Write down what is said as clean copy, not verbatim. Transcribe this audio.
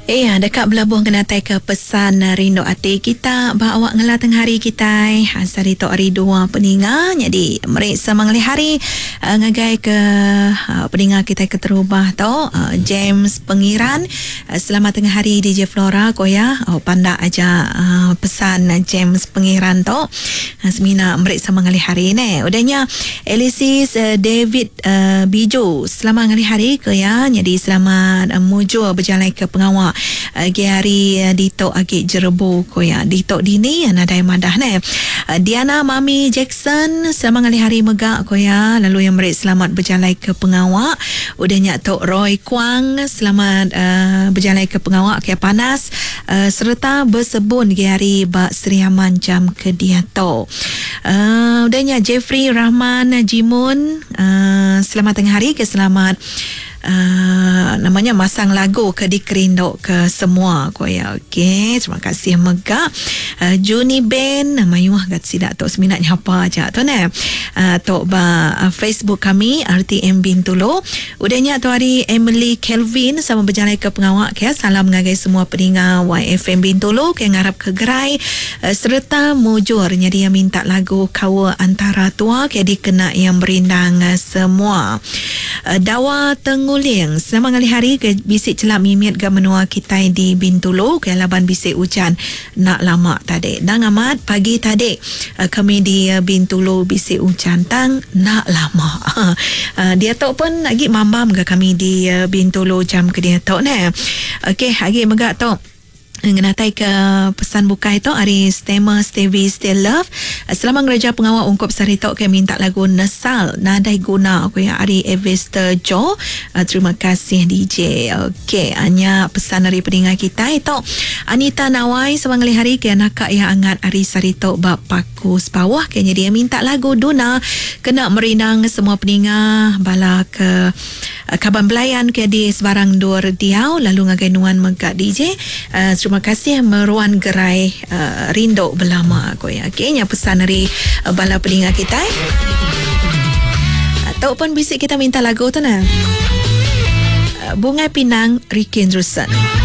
Dekat belabuh kenatai ke pesan rindu hati kita bawa ngelah tengah hari kita asari tok hari dua peninga jadi mereka semangali hari ngagai ke peninga kita ke terubah tok James Pengiran. Selamat tengah hari DJ Flora koya panda aja pesan James Pengiran tok semina mereka semangali hari ne udahnya Elisis David Bijo selamat ngali hari koya jadi selamat mujo berjalan ke pengawal Gary Dito agi jerebo koya Dito dini nadai madah ne Diana Mami Jackson selamat ngali hari megak koya lalu yang mereka selamat berjalan ke pengawak udahnya Tok Roy Kwang selamat berjalan ke pengawak ke panas serta bersebun Gary Bak Seriaman jam ke dia to udahnya Jeffrey Rahman Jimun selamat tengah hari ke selamat namanya masang lagu ke dikerindok ke semua koya. Okey, terima kasih megak Juni Ben mayuah gat sidak tok seminatnya apa aja tu ne tok ba Facebook kami RTM Bintulu udahnya tu hari Emily Kelvin sama berjalan ke pengawak ke salam ngagai semua pendengar YFM Bintulu ke ngarap ke gerai serta mujur jadi yang minta lagu kawa antara tua ke dikena yang berindang semua Dawa Tenguling selamat ngali hari ke bisik celak mimit ke menua kita di Bintulu ke laban bisik hujan nak lama tadi dan amat pagi tadi kami di Bintulu bisik hujan tang nak lama dia tok pun lagi mambam ke kami di Bintulu jam ke dia tok ne okey lagi megak tok ngenatai ke pesan buka itu hari Stema Stevie Still Love selamat gereja pengawal ungkup saritok ke minta lagu Nesal nadai guna aku yang hari Evester Jo terima kasih DJ. Okey hanya pesan dari pendengar kita itu Anita Nawai semangali hari ke anak yang angat hari saritok bab paku sepawah ke dia minta lagu Duna kena merinang semua pendengar bala ke kaban belayan ke di sebarang dua diau lalu ngagai nuan megak DJ terima kasih meruan gerai rindu belama aku ya. Okey nya pesan dari bala pendengar kita ataupun bisik kita minta lagu tu nah Bunga Pinang Ricky Andrewson.